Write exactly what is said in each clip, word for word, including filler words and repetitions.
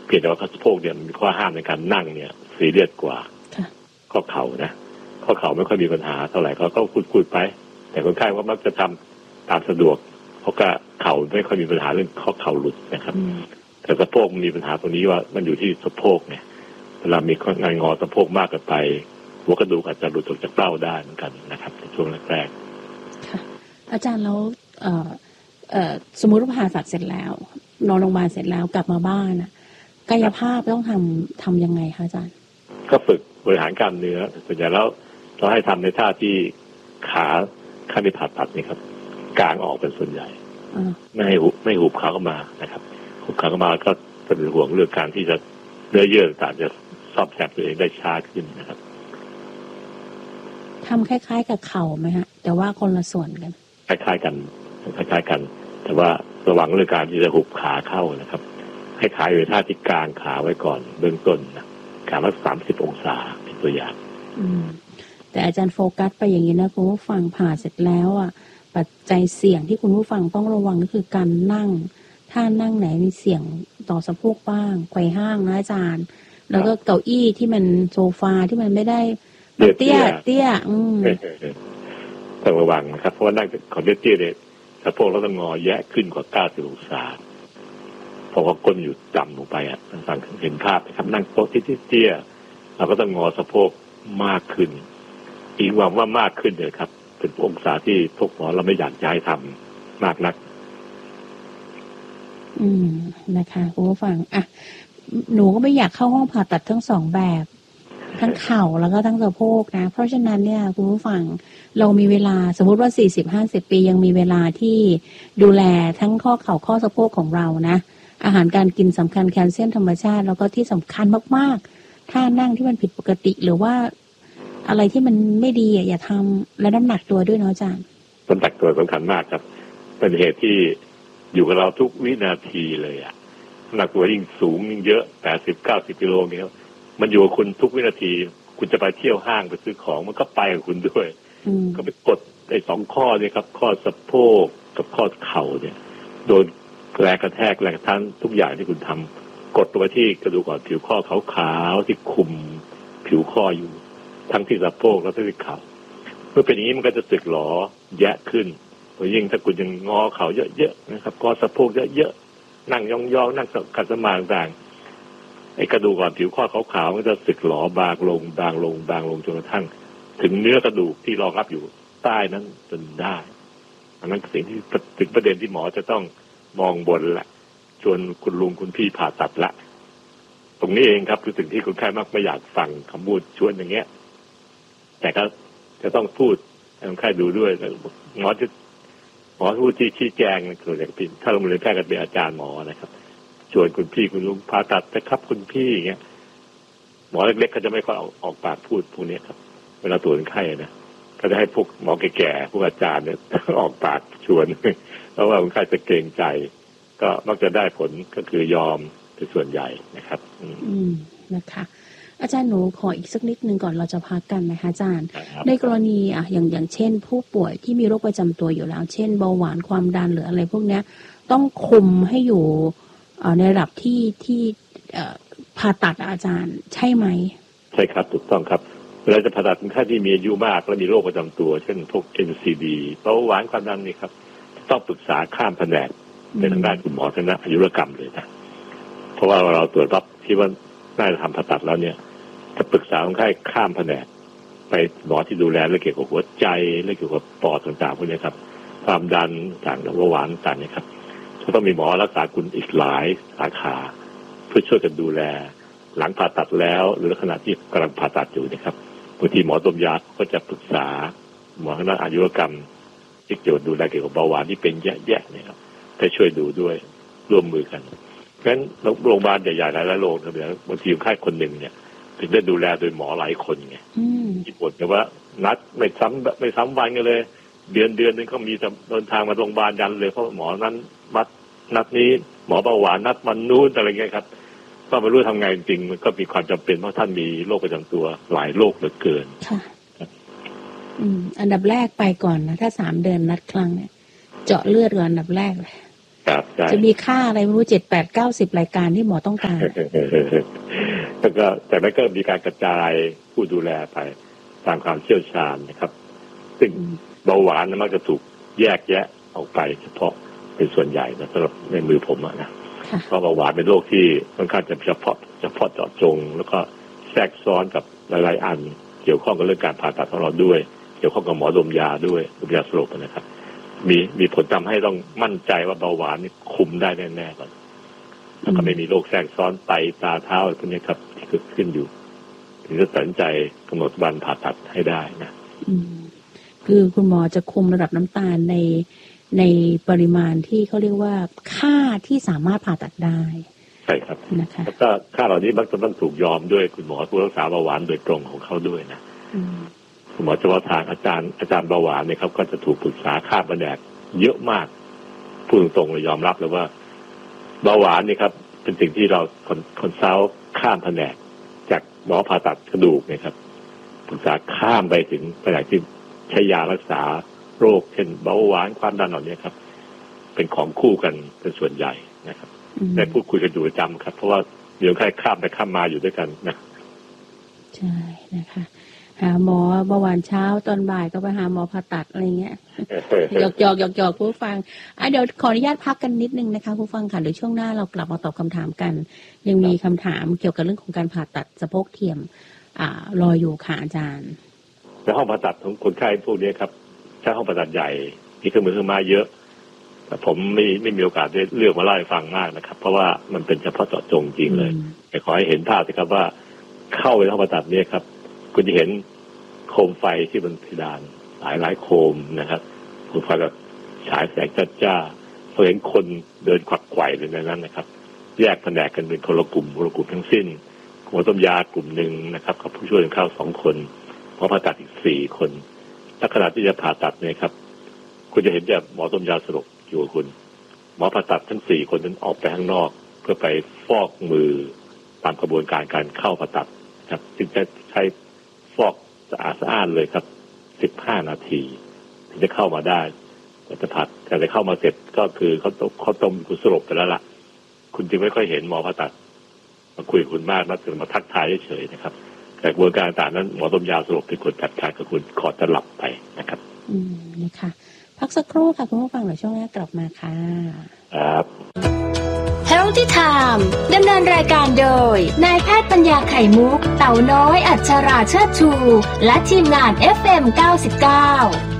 เพียงแต่ว่าข้อสะโพกเนี่ยมีข้อห้ามในการนั่งเนี่ยซีเรียสกว่าข้อเข่านะข้อเข่าไม่ค่อยมีปัญหาเท่าไหร่เขาก็คุดๆไปแต่คนไข้ก็มักจะทำตามสะดวกเพราะว่าเข่าไม่ค่อยมีปัญหาเรื่องข้อเข่าหลุดนะครับแต่สะโพกมีปัญหาตรงนี้ว่ามันอยู่ที่สะโพกเนี่ยเวลามีงานงอสะโพกมากเกินไปหัวกระดูกอาจจะหลุดออกจากเป้าได้เหมือนกันนะครับในช่วงแรกๆค่ะอาจารย์แล้วเอ่อเอ่อสมมุติว่าผ่าตัดเสร็จแล้วนอนโรงพยาบาลเสร็จแล้วกลับมาบ้านอ่ะกายภาพต้องทำทำยังไงคะอาจารย์ก็ฝึกบริหารกล้ามเนื้อส่วนใหญ่แล้วเราให้ทำในท่าที่ขาข้างที่ผ่าตัดนี่ครับกางออกเป็นส่วนใหญ่ไม่ให้ไม่หุบขาเข้ามานะครับหุบขาเข้ามาก็เป็นห่วงเรื่องการที่จะเนื้อเยื่อต่างจะซ่อมแซมตัวเองได้ช้าขึ้นนะครับทำคล้ายๆกับเข่าไหมฮะแต่ว่าคนละส่วนกันคล้ายๆกันคล้ายๆกันแต่ว่าระวังเรื่องการที่จะหุบขาเข้านะครับให้ขาอยู่ในท่าที่กางขาไว้ก่อนเบื้องต้นนะขาละสามสิบองศาเป็นตัวอย่างอืมแต่อาจารย์โฟกัสไปอย่างนี้นะคุณผู้ฟังผ่าเสร็จแล้วอ่ะปัจจัยเสี่ยงที่คุณผู้ฟังต้องระวังก็คือการนั่งถ้านั่งไหนมีเสี่ยงต่อสะโพกบ้างไขว่ห้างนะอาจารย์แล้วก็เก้าอี้ที่มันโซฟาที่มันไม่ได้เตี้ยเตี้ยอืมต้องระวังนะครับเพราะว่านั่งของเตี้ยเนี่ยสะโพกเราต้องงอแยะขึ้นกว่าเก้าสิบองศาเพราะว่าก้นอยู่ต่ำลงไปอ่ะฟังเห็นภาพนะครับนั่งโต๊ะที่เตี้ยเราก็ต้องงอสะโพกมากขึ้นอีกว่าว่ามากขึ้นเลยครับเป็นองศาที่พวกหมอเราไม่อยากย้ายทำมากนักอืมนะคะคุณผู้ฟังอ่ะหนูก็ไม่อยากเข้าห้องผ่าตัดทั้งสองแบบทั้งเข่าแล้วก็ทั้งสะโพกนะเพราะฉะนั้นเนี่ยคุณผู้ฟังเรามีเวลาสมมติว่า สี่สิบห้าสิบ ปียังมีเวลาที่ดูแลทั้งข้อเข่าข้อสะโพกของเรานะอาหารการกินสำคัญแคลเซียมธรรมชาติแล้วก็ที่สำคัญมากๆท่านั่งที่มันผิดปกติหรือว่าอะไรที่มันไม่ดีอย่าทำและน้ำหนักตัวด้วยเนาะอาจารย์น้ำหนักตัวสำคัญมากครับเป็นเหตุที่อยู่กับเราทุกวินาทีเลยอ่ะน้ำหนักตัวยิ่งสูงยิ่งเยอะแปดสิบ เก้าสิบกิโลเมตรมันอยู่กับคุณทุกวินาทีคุณจะไปเที่ยวห้างไปซื้อของมันก็ไปกับคุณด้วยก็ไปกดไอ้สองข้อเนี่ยครับข้อสะโพกกับข้อเข่าเนี่ยโดนแรงกระแทกแรงทั้งทุกอย่างที่คุณทำกดตัวที่กระดูกอ่อนผิวข้อขาวๆที่คุมผิวข้ออยู่ทั้งที่สะโพกแล้วที่เข่าเมื่อเป็นอย่างนี้มันก็จะสึกหรอแยะขึ้นโดยยิ่งถ้าคุณยังงอเข่าเยอะๆนะครับงอสะโพกเยอะๆนั่งยองๆนั่งขัดสมาธิต่างไอ้กระดูกอ่อนผิวข้อขาวๆมันจะสึกหรอบางลงบางลงบางลงจนกระทั่งถึงเนื้อกระดูกที่รองรับอยู่ใต้นั้นจนได้อันนั้นสิ่งที่ถึงประเด็นที่หมอจะต้องมองบนละชวนคุณลุงคุณพี่ผ่าตัดละตรงนี้เองครับคือสิ่งที่คนไข้มักไม่อยากฟังคำพูดชวนอย่างเงี้ยแต่ก็จะต้องพูดให้คนไข้ดูด้วยหมอจะหมอพูดที่ชี้แจงคืออย่างพี่ถ้าโรงเรียนแพทย์ก็เป็นอาจารย์หมอนะครับชวนคุณพี่คุณลุงผ่าตัดนะครับคุณพี่อย่างเงี้ยหมอเล็กๆเขาจะไม่ค่อยออกปากพูดพวกนี้ครับเวลาตรวจคนไข้นะก็จะให้พวกหมอแก่ๆพวกอาจารย์เนี่ยออกปากชวนเพราะว่าคนไข้จะเกรงใจก็มักจะได้ผลก็คือยอมเป็นส่วนใหญ่นะครับอืมนะคะอาจารย์หนูขออีกสักนิดนึงก่อนเราจะพักกันนะคะอาจารย์ในกรณีอ่ะอย่างอย่างเช่นผู้ป่วยที่มีโรคประจำตัวอยู่แล้วเช่นเบาหวานความดันหรืออะไรพวกเนี้ยต้องคุมให้อยู่ในระดับที่ที่ผ่าตัดอาจารย์ใช่ไหมใช่ครับถูกต้องครับเวลาจะผ่าตัดคนไข้ที่มีอายุมากและมีโรคประจำตัวเช่นพวก เอ็น ซี ดี เบาหวานความดันนี่ครับต้องปรึกษาข้ามแผนกในทางด้านคุณหมอคณะอายุรกรรมเลยนะเพราะว่าเราตรวจรับที่ว่าน่าจะทำผ่าตัดแล้วเนี่ยจะปรึกษาคนไข้ข้ามแผนกไปหมอที่ดูแลเรื่องเกี่ยวกับหัวใจเรื่องเกี่ยวกับปอดต่างๆพวกนี้ครับความดันต่างๆเบาหวานต่างๆนี่ครับจะต้องมีหมอรักษาคุณอีกหลายสาขาเพื่อช่วยกันดูแลหลังผ่าตัดแล้วหรือขณะที่กำลังผ่าตัดอยู่นะครับบางทีหมอตมยาก็จะปรึกษาหมอคณะอายุรกรรมที่เกี่ยวกับดูแลเกี่ยวกับเบาหวานที่เป็นแย่ๆเนี่ยครับให้ช่วยดูด้วยร่วมมือกันเพราะฉะนั้นโรงพยาบาลใหญ่ๆหลายๆโรงพยาบาลบางทีคนไข้คนหนึ่งเนี่ยถึงได้ดูแลโดยหมอหลายคนไงญี่ปุ่นแต่ว่านัดไม่ซ้ำไม่ซ้ำวันกันเลยเดือนเดือนนึงก็มีเดินทางมาโรงพยาบาลยันเลยเพราะหมอนั้นมัดนัดนี้หมอเบาหวานนัดมันนู้นอะไรเงี้ยครับก็ไม่รู้ทำไงจริงมันก็มีความจำเป็นเพราะท่านมีโรคประจำตัวหลายโรคเหลือเกินค่ะอืมอันดับแรกไปก่อนนะถ้าสามเดือนนัดครั้งเนี่ยเจาะเลือดก่อนอันดับแรกเลยครับจะมีค่าอะไรไม่รู้เจ็ดแปดเก้าสิบรายการที่หมอต้องการแล้วก็จากนั้นก็มีการกระจายผู้ดูแลไปตามความเชี่ยวชาญนะครับซึ่งเบาหวานมักจะถูกแยกแยะออกไปเฉพาะเป็นส่วนใหญ่นะสำหรับในมือผมนะเพราะเบาหวานเป็นโรคที่ค่อนข้างจะเฉพาะเฉพาะเจาะจงแล้วก็แทรกซ้อนกับหลายๆอันเกี่ยวข้องกับเรื่องการผ่าตัดของเราด้วยเกี่ยวข้องกับหมอดมยาด้วยดมยาสลบนะครับมีมีผลทำให้ต้องมั่นใจว่าเบาหวานนี่คุมได้แน่ๆก่อนแล้วก็ไม่มีโรคแทรกซ้อนไตตาเท้าพวกนี้ครับที่เกิดขึ้นอยู่ถึงจะตัดสินใจกำหนดวันผ่าตัดให้ได้นะคือคุณหมอจะคุมระดับน้ำตาลในในปริมาณที่เขาเรียกว่าค่าที่สามารถผ่าตัดได้ใช่ครับนะคะแล้วก็ค่าเหล่านี้มักจะต้องถูกยอมด้วยคุณหมอผู้รักษาเบาหวานโดยตรงของเขาด้วยนะคุณหมอเฉพาะทางอาจารย์อาจารย์เบาหวานเนี่ยครับก็จะถูกปรึกษาค่าแผนกเยอะมากพูดตรงๆเลยยอมรับเลยว่าเบาหวานนี่ครับเป็นสิ่งที่เราคอนซัลท์ข้ามแผนกจากหมอผ่าตัดกระดูกเนี่ยครับปรึกษาข้ามไปถึงแผนกที่ใช้ยารักษาโรคเช่นเบาหวานความดันเหล่านี้ครับเป็นของคู่กันเป็นส่วนใหญ่นะครับได้พูดคุยกันอยู่ประจำครับเพราะว่าเดี๋ยวใครข้ามไปข้ามมาอยู่ด้วยกันนะใช่นะคะหาหมอเบาหวานเช้าตอนบ่ายก็ไปหาหมอผ่าตัดอะไรเงี้ยหยอกหยอกหยอกหยอกผู้ฟังอ่ะเดี๋ยวขออนุญาตพักกันนิดนึงนะคะผู้ฟังค่ะเดี๋ยวช่วงหน้าเรากลับมาตอบคำถามกันยังมีคำถามเกี่ยวกับเรื่องของการผ่าตัดสะโพกเทียมอ่ารออยู่ค่ะอาจารย์ในห้องผ่าตัดของคนไข้พวกนี้ครับใช้ห้องผ่าตัดใหญ่มีเครื่องมือเครื่องไม้เยอะแต่ผมไม่ไม่มีโอกาสได้เลือกมาเล่าให้ฟังมากนะครับเพราะว่ามันเป็นเฉพาะเจาะจงจริงเลยแต่ขอให้เห็นภาพสิครับว่าเข้าไปห้องผ่าตัดนี้ครับคุณจะเห็นโคมไฟที่บนเพดานหลายหลายโคมนะครับโคมไฟแบบฉายแสงจ้าๆเราเห็นคนเดินขวักไขว่ในนั้นนะครับแยกแผนกกันเป็นคนละกลุ่มคนละกลุ่มทั้งสิ้นหมอต้มยากลุ่มหนึ่งนะครับกับผู้ช่วยเข้าสองคนหมอผ่าตัดอีกสี่คนถ้าขณะที่จะผ่าตัดเนี่ยครับคุณจะเห็นแบบหมอต้มยาสลบอยู่กับคุณหมอผ่าตัดทั้งสี่คนนั้นออกไปข้างนอกเพื่อไปฟอกมือตามกระบวนการการเข้าผ่าตัดครับจึงจะใช้ฟอกสะอาดสะอ้านเลยครับสิบห้านาทีถึงจะเข้ามาได้แต่จะผัดแต่จะเข้ามาเสร็จก็คือเขาต้มเขาต้มคุณสลบไปแล้วล่ะคุณจึงไม่ค่อยเห็นหมอผ่าตัดมาคุยกับคุณมากนักถึงมาทักทายเฉยๆนะครับแต่กระบวนการต่างนั้นหมอต้มยาสลบเป็นคนจัดการกับคุณขอจะหลับไปนะครับอืมนะคะพักสักครู่ค่ะคุณผู้ฟังเดี๋ยวช่วงหน้ากลับมาค่ะครับ Healthy Time ดำเนินรายการโดยนายแพทย์ปัญญาไข่มุกเต่าน้อยอัชราเชิดชูและทีมงาน เอฟ เอ็ม เก้าสิบเก้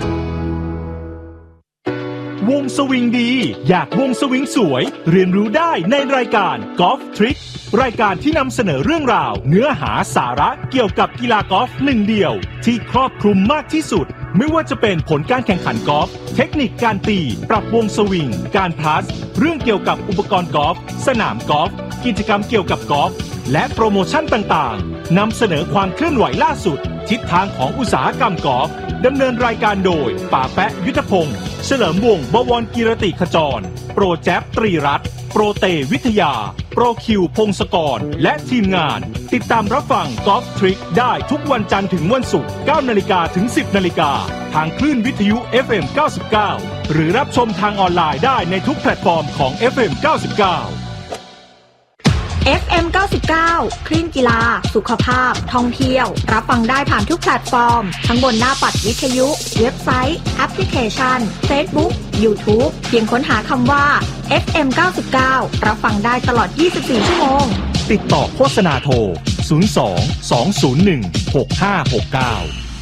าวงสวิงดีอยากวงสวิงสวยเรียนรู้ได้ในรายการ Golf Trick รายการที่นำเสนอเรื่องราวเนื้อหาสาระเกี่ยวกับกีฬากอล์ฟหนึ่งเดียวที่ครอบคลุมมากที่สุดไม่ว่าจะเป็นผลการแข่งขันกอล์ฟเทคนิคการตีปรับวงสวิงการพลัสเรื่องเกี่ยวกับอุปกรณ์กอล์ฟสนามกอล์ฟกิจกรรมเกี่ยวกับกอล์ฟและโปรโมชั่นต่างๆนำเสนอความเคลื่อนไหวล่าสุดทิศทางของอุตสาหกรรมกอล์ฟดำเนินรายการโดยป่าแปะยุทธพงศ์เฉลิมวงศ์บวรกิรติขจรโปรแจ๊บตรีรัตน์โปรเตวิทยาโปรคิวพงศกรและทีมงานติดตามรับฟังกอล์ฟทริกได้ทุกวันจันทร์ถึงวันศุกร์ เก้านาฬิกา ถึง สิบนาฬิกาทางคลื่นวิทยุ เอฟ เอ็ม เก้าสิบเก้าหรือรับชมทางออนไลน์ได้ในทุกแพลตฟอร์มของ เอฟ เอ็ม เก้าสิบเก้าเอฟ เอ็ม เก้าสิบเก้า คลื่นกีฬาสุขภาพท่องเที่ยวรับฟังได้ผ่านทุกแพลตฟอร์มทั้งบนหน้าปัดวิทยุเว็บไซต์แอปพลิเคชัน Facebook YouTube เพียงค้นหาคำว่า เอฟ เอ็ม เก้าสิบเก้า รับฟังได้ตลอดยี่สิบสี่ชั่วโมงติดต่อโฆษณาโทรศูนย์ สอง สอง ศูนย์ หนึ่ง หก ห้า หก เก้า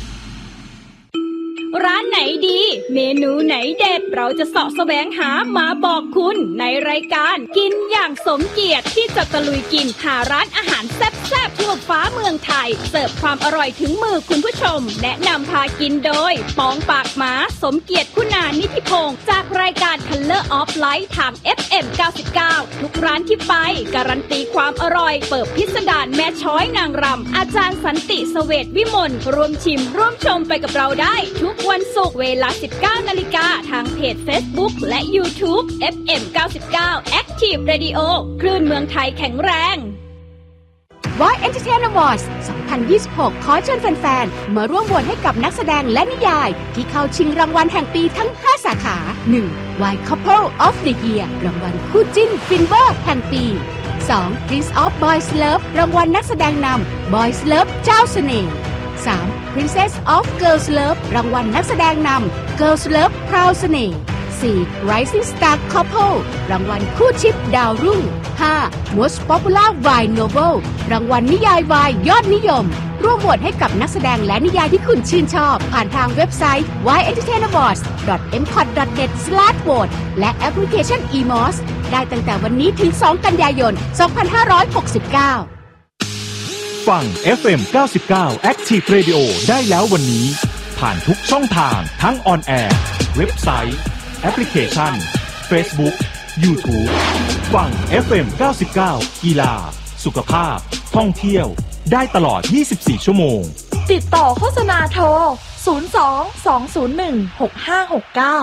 ร้านไหนดีเมนูไหนเด็ดเราจะเสาะแสวงหามาบอกคุณในรายการกินอย่างสมเกียรติที่จะตะลุยกินหาร้านอาหารแซ่บๆทั่วฟ้าเมืองไทยเสิร์ฟความอร่อยถึงมือคุณผู้ชมแนะนำพากินโดยปองปากหมาสมเกียรติคุณานิธิพงศ์จากรายการ Color of Light ทาง เอฟ เอ็ม เก้าสิบเก้าทุกร้านที่ไปการันตีความอร่อยเปิดพิสดารแม่ช้อยนางรำอาจารย์สันติเสวตวิมลร่วมชิมร่วมชมไปกับเราได้ทุกวันศุกร์เวลา สิบเก้านาฬิกาทางเพจ Facebook และ YouTube เอฟ เอ็ม เก้าสิบเก้า Active Radio คลื่นเมืองไทยแข็งแรง Voice Entertainment Awards สองพันยี่สิบหกขอเชิญแฟนๆมาร่วมโหวตให้กับนักแสดงและนิยายที่เข้าชิงรางวัลแห่งปีทั้งห้าสาขาหนึ่ง Why Couple of the Year รางวัลคู่จิ้นฟินเวอร์แห่งปี สอง Prince of Boys Love รางวัลนักแสดงนำ Boys Love เจ้าเสน่ห์ สาม Princess of Girls Love รางวัลนักแสดงนำ Girls Love พราวเสน่ห์ สี่ Rising Star Couple รางวัลคู่ชิปดาวรุ่ง ห้า Most Popular Wine Novel รางวัลนิยายวายยอดนิยมร่วมโหวตให้กับนักแสดงและนิยายที่คุณชื่นชอบผ่านทางเว็บไซต์ วาย เอ็นเตอร์เทน อวอร์ดส์ ดอท เอ็ม คอท ดอท เน็ต สแลช โหวต และแอปพลิเคชัน อี มอส ได้ตั้งแต่วันนี้ถึง สอง กันยายน สองพันห้าร้อยหกสิบเก้าฟัง เอฟ เอ็ม เก้าสิบเก้า Active Radio ได้แล้ววันนี้ผ่านทุกช่องทางทั้งออนแอร์เว็บไซต์แอปพลิเคชัน Facebook YouTube ฟัง เอฟ เอ็ม เก้าสิบเก้า กีฬาสุขภาพท่องเที่ยวได้ตลอดยี่สิบสี่ชั่วโมงติดต่อโฆษณาโทรศูนย์ สอง สอง ศูนย์ หนึ่ง หก ห้า หก เก้า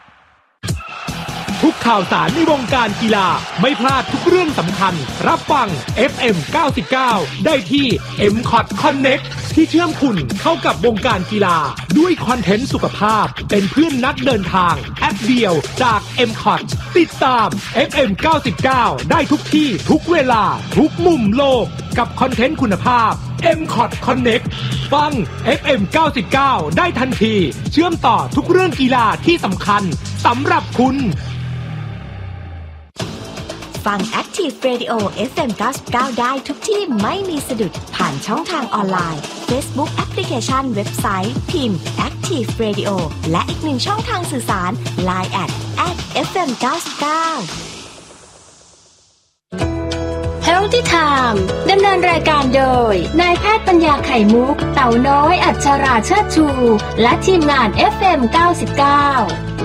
ทุกข่าวสารในวงการกีฬาไม่พลาดทุกเรื่องสำคัญรับฟัง เอฟ เอ็ม เก้าสิบเก้า ได้ที่ เอ็ม คอท Connect ที่เชื่อมคุณเข้ากับวงการกีฬาด้วยคอนเทนต์สุขภาพเป็นเพื่อนนักเดินทางแอปเดียวจาก เอ็ม คอท ติดตาม เอฟ เอ็ม เก้าสิบเก้า ได้ทุกที่ทุกเวลาทุกมุมโลกกับคอนเทนต์คุณภาพ เอ็ม คอท Connect ฟัง เอฟ เอ็ม เก้าสิบเก้า ได้ทันทีเชื่อมต่อทุกเรื่องกีฬาที่สำคัญสำหรับคุณฟัง Active Radio เอฟ เอ็ม เก้าสิบเก้า ได้ทุกที่ไม่มีสะดุดผ่านช่องทางออนไลน์ Facebook แอปพลิเคชันเว็บไซต์พิมพ์ Active Radio และอีกหนึ่งช่องทางสื่อสาร ไลน์ แอท แอท เอฟ เอ็ม เก้าสิบเก้า Healthy Time ดำเนินรายการโดยนายแพทย์ปัญญาไข่มุกเต่าน้อยอัชราเชิดชูและทีมงาน เอฟ เอ็ม เก้าสิบเก้า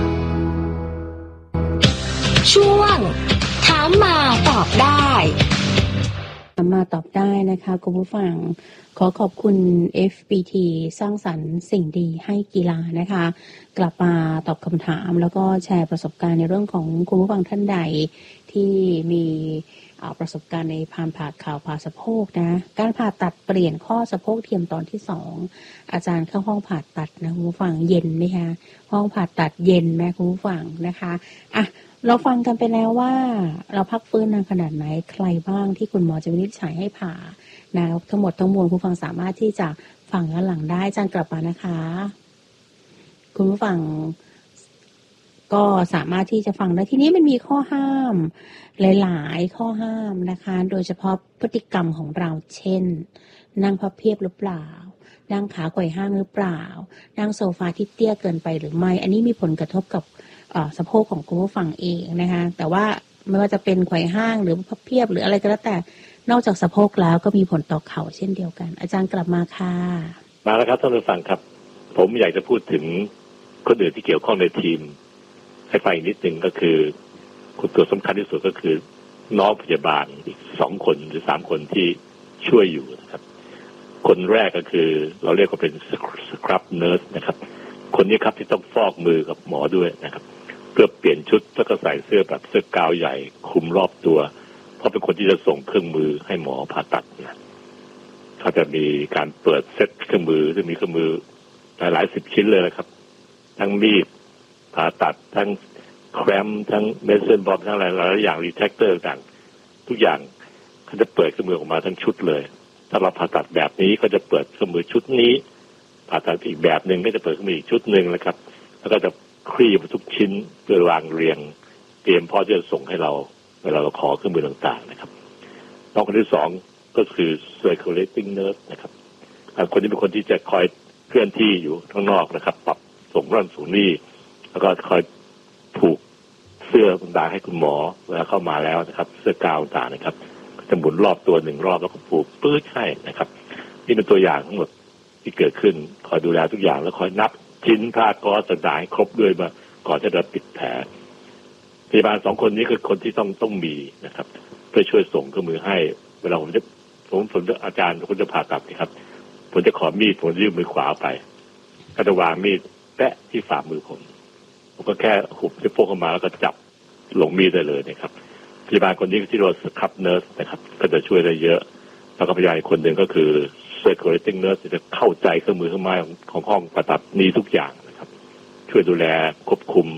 ช่วงถามมาตอบได้ถามมาตอบได้นะคะคุณผู้ฟังขอขอบคุณ เอฟ บี ที สร้างสรรค์สิ่งดีให้กีฬานะคะกลับมาตอบคำถามแล้วก็แชร์ประสบการณ์ในเรื่องของคุณผู้ฟังท่านใดที่มีประสบการณ์ในผ่านผ่าข่าวผ่าสะโพกนะการผ่าตัดเปลี่ยนข้อสะโพกเทียมตอนที่สองอาจารย์เข้าห้องผ่าตัดนะคุณผู้ฟังเย็นไหมคะห้องผ่าตัดเย็นไหมคุณผู้ฟังนะคะอ่ะเราฟังกันไปแล้วว่าเราพักฟื้นนานขนาดไหนใครบ้างที่คุณหมอจะวินิจฉัยให้ผ่านะทั้งหมดทั้งมวลผู้ฟังสามารถที่จะฟังย้อนหลังได้อาจารย์กลับมานะคะคุณผู้ฟังก็สามารถที่จะฟังได้ทีนี้มันมีข้อห้ามหลายๆข้อห้ามนะคะโดยเฉพาะพฤติกรรมของเราเช่นนั่งพับเพียบหรือเปล่านั่งขาไขว่ห้างหรือเปล่านั่งโซฟาที่เตี้ยเกินไปหรือไม่อันนี้มีผลกระทบกับสะโพกของคุณผู้ฟังเองนะคะแต่ว่าไม่ว่าจะเป็นไขว่ห้างหรือพับเพียบหรืออะไรก็แล้วแต่นอกจากสะโพกแล้วก็มีผลต่อเข่าเช่นเดียวกันอาจารย์กลับมาค่ะมาแล้วครับท่านผู้ฟังครับผมอยากจะพูดถึงคนอื่นที่เกี่ยวข้องในทีมให้ฟังอีกนิดนึงก็คือคนตัวสำคัญที่สุดก็คือน้องพยาบาลอีกสองคนหรือสามคนที่ช่วยอยู่นะครับคนแรกก็คือเราเรียกว่าเป็นสครับเนิร์สนะครับคนนี้ครับที่ต้องฟอกมือกับหมอด้วยนะครับเพื่อเปลี่ยนชุดแล้วก็ใส่เสื้อแบบเสื้อกาวใหญ่คลุมรอบตัวเพราะเป็นคนที่จะส่งเครื่องมือให้หมอผ่าตัดนะเขาจะมีการเปิดเซตเครื่องมือซึ่งมีเครื่องมือหลายหลายสิบชิ้นเลยนะครับทั้งมีดผ่าตัดทั้งแครมทั้งเมสเซนบอมทั้งหลายหลายอย่างรีแทคเตอร์ต่างทุกอย่างเขาจะเปิดเครื่องมือออกมาทั้งชุดเลยถ้าเราผ่าตัดแบบนี้ก็จะเปิดเครื่องมือชุดนี้ผ่าตัดอีกแบบหนึ่งก็จะเปิดเครื่องมืออีกชุดหนึ่งนะครับแล้วก็จะคลี่มาทุกชิ้นเพื่อวางเรียงเตรียมพร้อมที่จะส่งให้เราเวลาเราขอเครื่องมือต่างๆนะครับน้องคนที่สองก็คือ circulating nurse นะครับคนที่เป็นคนที่จะคอยเคลื่อนที่อยู่ข้างนอกนะครับปรับส่งร่อนส่งนี่แล้วก็คอยผูกเสื้อต่างๆให้คุณหมอเวลาเข้ามาแล้วนะครับเสื้อกาวต่างๆนะครับจะหมุนรอบตัวหนึ่งรอบแล้วก็ผูกปื้ดให้นะครับนี่เป็นตัวอย่างทั้งหมดที่เกิดขึ้นคอยดูแลทุกอย่างแล้วคอยนับชิ้นผ้าก๊อซต่างๆให้ครบด้วยมาก่อนจะได้ปิดแผลพยาบาลสองคนนี้คือคนที่ต้องต้องมีนะครับเพื่อช่วยส่งเครื่องมือให้เวลาผมจะผมผมอาจารย์ผมจะผ่าตัดนะครับผมจะขอมีดผมจะยื่นมือขวาไปก็จะวางมีดแปะที่ฝ่ามือผมผมก็แค่หุบที่โป๊กเข้ามาแล้วก็จับลงมีดได้เลยนะครับพยาบาลคนนี้ที่เราสครับเนิร์สนะครับก็จะช่วยได้เยอะแล้วก็พยาบาลคนหนึ่งก็คือ circulating nurse จะเข้าใจเครื่องมือเครื่องไม้ของห้องผ่าตัดนี้ทุกอย่างนะครับช่วยดูแลควบคุม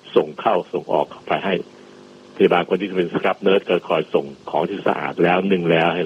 ส่งเข้าส่งออกไปให้พยาบาลคนที่เป็นสครับเนิร์สก็คอยส่งของที่สะอาดแล้วนึ่งแล้วให้